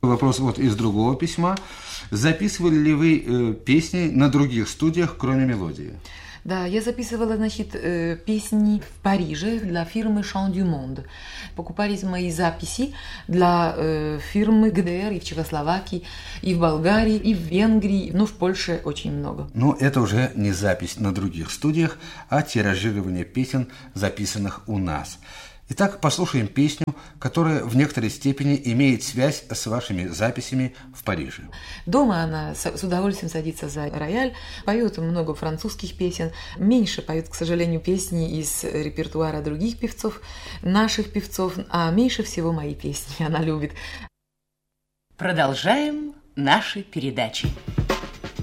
Вопрос вот из другого письма. Записывали ли вы песни на других студиях, кроме мелодии? Да, я записывала, песни в Париже для фирмы Chant du Monde. Покупались мои записи для фирмы ГДР и в Чехословакии, и в Болгарии, и в Венгрии, в Польше очень много. Но это уже не запись на других студиях, а тиражирование песен, записанных у нас. Итак, послушаем песню, которая в некоторой степени имеет связь с вашими записями в Париже. Дома она с удовольствием садится за рояль, поет много французских песен, меньше поет, к сожалению, песни из репертуара других певцов, наших певцов, а меньше всего мои песни она любит. Продолжаем наши передачи.